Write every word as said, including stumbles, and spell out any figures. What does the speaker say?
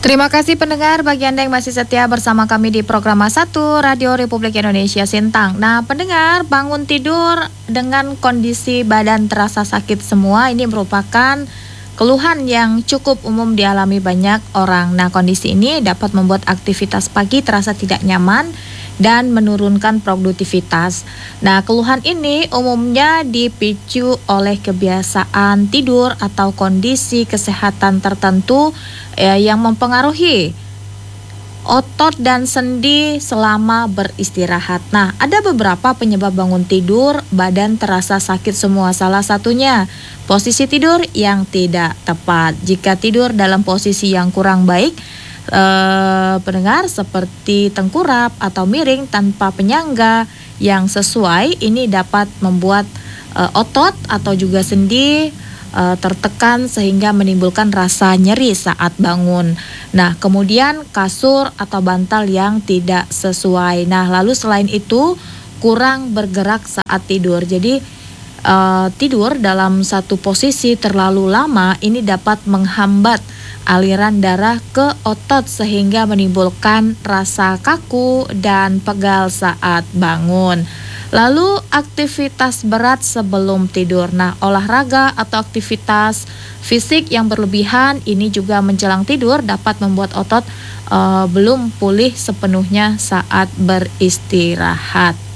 Terima kasih pendengar bagi Anda yang masih setia bersama kami di program satu Radio Republik Indonesia Sintang. Nah, pendengar, bangun tidur dengan kondisi badan terasa sakit semua ini merupakan keluhan yang cukup umum dialami banyak orang. Nah, kondisi ini dapat membuat aktivitas pagi terasa tidak nyaman dan menurunkan produktivitas. Nah, keluhan ini umumnya dipicu oleh kebiasaan tidur atau kondisi kesehatan tertentu eh, yang mempengaruhi otot dan sendi selama beristirahat. Nah, ada beberapa penyebab bangun tidur badan terasa sakit semua. Salah satunya posisi tidur yang tidak tepat. Jika tidur dalam posisi yang kurang baik, eh, pendengar, seperti tengkurap atau miring tanpa penyangga yang sesuai, ini dapat membuat eh, otot atau juga sendi uh, tertekan sehingga menimbulkan rasa nyeri saat bangun. Nah, kemudian kasur atau bantal yang tidak sesuai. Nah, lalu selain itu kurang bergerak saat tidur. Jadi uh, tidur dalam satu posisi terlalu lama ini dapat menghambat aliran darah ke otot sehingga menimbulkan rasa kaku dan pegal saat bangun. Lalu aktivitas berat sebelum tidur. Nah, olahraga atau aktivitas fisik yang berlebihan ini juga menjelang tidur dapat membuat otot uh, belum pulih sepenuhnya saat beristirahat.